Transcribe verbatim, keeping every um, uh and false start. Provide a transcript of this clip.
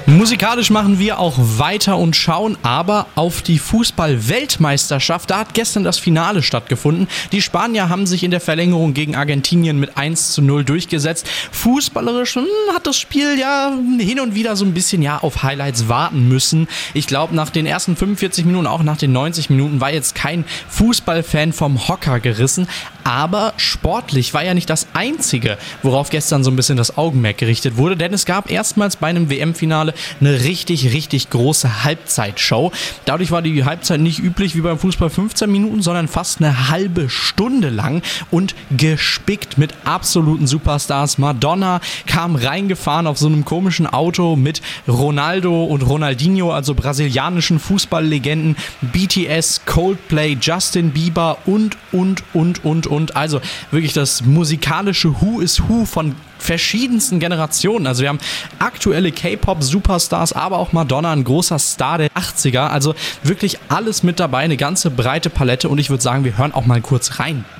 Musikalisch machen wir auch weiter und schauen aber auf die Fußball-Weltmeisterschaft. Da hat gestern das Finale stattgefunden. Die Spanier haben sich in der Verlängerung gegen Argentinien mit eins zu null durchgesetzt. Fußballerisch hm, hat das Spiel ja hin und wieder so ein bisschen ja auf Highlights warten müssen. Ich glaube, nach den ersten fünfundvierzig Minuten, auch nach den neunzig Minuten, war jetzt kein Fußballfan vom Hocker gerissen. Aber sportlich war ja nicht das Einzige, worauf gestern so ein bisschen das Augenmerk gerichtet wurde, denn es gab erstmals bei einem W M-Finale eine richtig, richtig große Halbzeitshow. Dadurch war die Halbzeit nicht üblich wie beim Fußball fünfzehn Minuten, sondern fast eine halbe Stunde lang und gespickt mit absoluten Superstars. Madonna kam reingefahren auf so einem komischen Auto mit Ronaldo und Ronaldinho, also brasilianischen Fußballlegenden, B T S, Coldplay, Justin Bieber und, und, und, und, und. Also wirklich das musikalische Who is Who von verschiedensten Generationen. Also wir haben aktuelle K-Pop-Superstars, aber auch Madonna, ein großer Star der achtziger. Also wirklich alles mit dabei, eine ganze breite Palette und ich würde sagen, wir hören auch mal kurz rein.